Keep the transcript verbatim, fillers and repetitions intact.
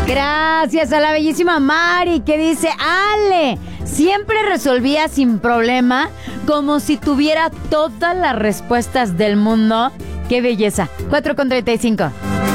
Gracias a la bellísima Mari que dice, Ale, siempre resolvía sin problema, como si tuviera todas las respuestas del mundo. ¡Qué belleza! cuatro con treinta y cinco.